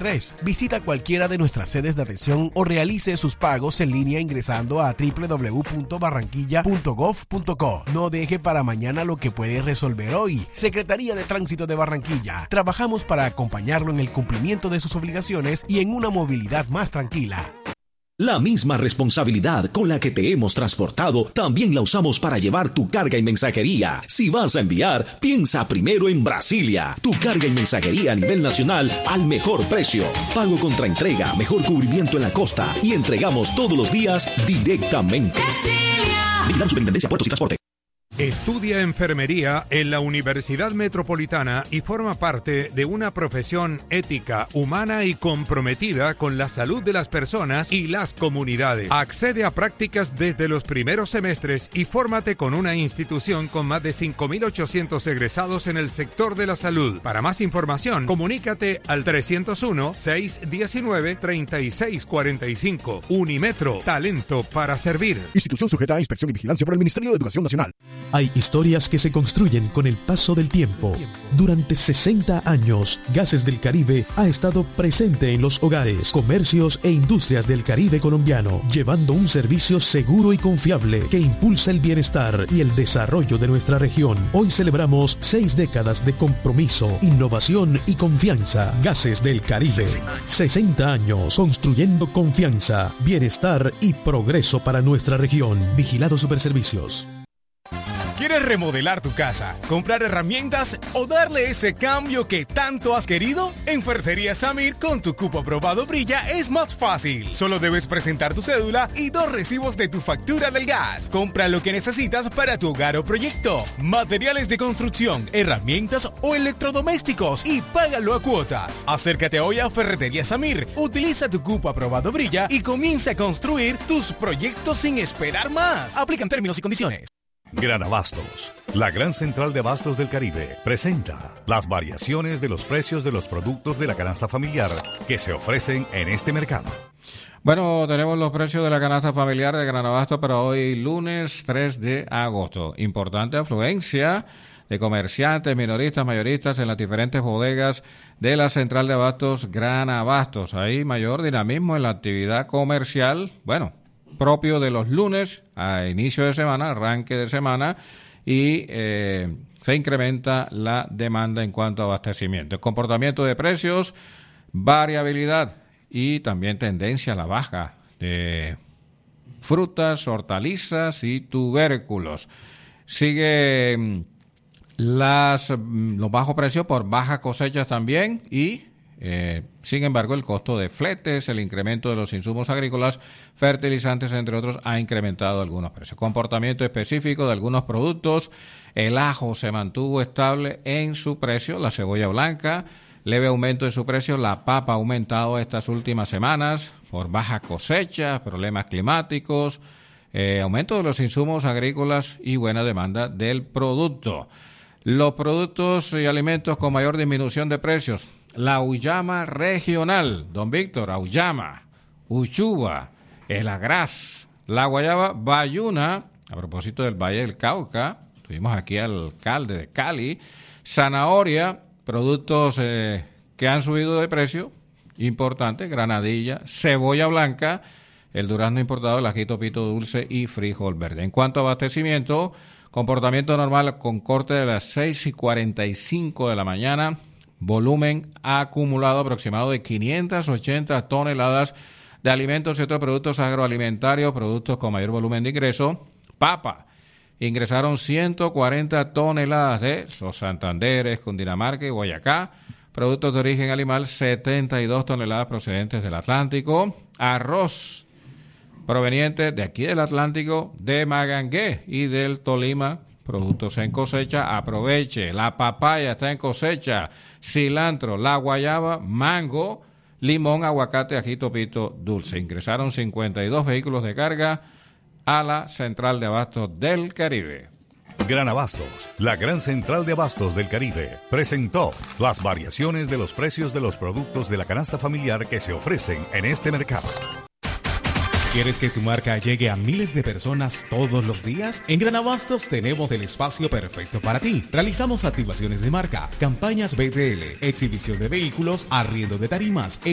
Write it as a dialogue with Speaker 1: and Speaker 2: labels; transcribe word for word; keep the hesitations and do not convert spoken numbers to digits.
Speaker 1: tres. Visita cualquiera de nuestras sedes de atención o realice sus pagos en línea ingresando a doble u doble u doble u punto barranquilla punto gov punto co. No deje para mañana lo que puede resolver hoy. Secretaría de Tránsito de Barranquilla. Trabajamos para acompañarlo en el cumplimiento de sus obligaciones y en una movilidad más tranquila.
Speaker 2: La misma responsabilidad con la que te hemos transportado, también la usamos para llevar tu carga y mensajería. Si vas a enviar, piensa primero en Brasilia. Tu carga y mensajería a nivel nacional al mejor precio. Pago contra entrega, mejor cubrimiento en la costa y entregamos todos los días directamente. Vigilamos Superintendencia de Puertos y Transporte.
Speaker 3: Estudia enfermería en la Universidad Metropolitana y forma parte de una profesión ética, humana y comprometida con la salud de las personas y las comunidades. Accede a prácticas desde los primeros semestres y fórmate con una institución con más de cinco mil ochocientos egresados en el sector de la salud. Para más información, comunícate al trescientos uno, seiscientos diecinueve, treinta y seis cuarenta y cinco. Unimetro, talento para servir.
Speaker 4: Institución sujeta a inspección y vigilancia por el Ministerio de Educación Nacional.
Speaker 5: Hay historias que se construyen con el paso del tiempo. Durante sesenta años, Gases del Caribe ha estado presente en los hogares, comercios e industrias del Caribe colombiano, llevando un servicio seguro y confiable que impulsa el bienestar y el desarrollo de nuestra región. Hoy celebramos seis décadas de compromiso, innovación y confianza. Gases del Caribe. sesenta años construyendo confianza, bienestar y progreso para nuestra región. Vigilado Superservicios.
Speaker 6: ¿Quieres remodelar tu casa, comprar herramientas o darle ese cambio que tanto has querido? En Ferretería Samir, con tu cupo aprobado Brilla, es más fácil. Solo debes presentar tu cédula y dos recibos de tu factura del gas. Compra lo que necesitas para tu hogar o proyecto. Materiales de construcción, herramientas o electrodomésticos y págalo a cuotas. Acércate hoy a Ferretería Samir, utiliza tu cupo aprobado Brilla y comienza a construir tus proyectos sin esperar más. Aplican términos y condiciones.
Speaker 7: Gran Abastos, la gran central de abastos del Caribe, presenta las variaciones de los precios de los productos de la canasta familiar que se ofrecen en este mercado.
Speaker 8: Bueno, tenemos los precios de la canasta familiar de Gran Abasto para hoy, lunes tres de agosto. Importante afluencia de comerciantes, minoristas, mayoristas en las diferentes bodegas de la central de abastos Gran Abastos. Hay mayor dinamismo en la actividad comercial, bueno, propio de los lunes a inicio de semana, arranque de semana, y eh, se incrementa la demanda en cuanto a abastecimiento. El comportamiento de precios, variabilidad y también tendencia a la baja de frutas, hortalizas y tubérculos. Sigue las, los bajos precios por bajas cosechas también y Eh, sin embargo, el costo de fletes, el incremento de los insumos agrícolas, fertilizantes, entre otros, ha incrementado algunos precios. Comportamiento específico de algunos productos. El ajo se mantuvo estable en su precio, la cebolla blanca, leve aumento en su precio, la papa ha aumentado estas últimas semanas por bajas cosechas, problemas climáticos, eh, aumento de los insumos agrícolas y buena demanda del producto. Los productos y alimentos con mayor disminución de precios. La auyama regional, don Víctor, auyama, uchuva, el agraz, la guayaba bayuna, a propósito del Valle del Cauca, tuvimos aquí al alcalde de Cali, zanahoria, productos eh, que han subido de precio, importante, granadilla, cebolla blanca, el durazno importado, el ajito pito dulce y frijol verde. En cuanto a abastecimiento, comportamiento normal con corte de las seis y cuarenta y cinco de la mañana, volumen acumulado aproximado de quinientas ochenta toneladas de alimentos y otros productos agroalimentarios, productos con mayor volumen de ingreso. Papa, ingresaron ciento cuarenta toneladas de los Santanderes, Cundinamarca y Boyacá. Productos de origen animal, setenta y dos toneladas procedentes del Atlántico. Arroz, proveniente de aquí del Atlántico, de Magangué y del Tolima. Productos en cosecha, aproveche. La papaya está en cosecha, cilantro, la guayaba, mango, limón, aguacate, ajito pito dulce. Ingresaron cincuenta y dos vehículos de carga a la central de abastos del Caribe.
Speaker 7: Gran Abastos, la gran central de abastos del Caribe, presentó las variaciones de los precios de los productos de la canasta familiar que se ofrecen en este mercado.
Speaker 9: ¿Quieres que tu marca llegue a miles de personas todos los días? En Gran Abastos tenemos el espacio perfecto para ti. Realizamos activaciones de marca, campañas B T L, exhibición de vehículos, arriendo de tarimas,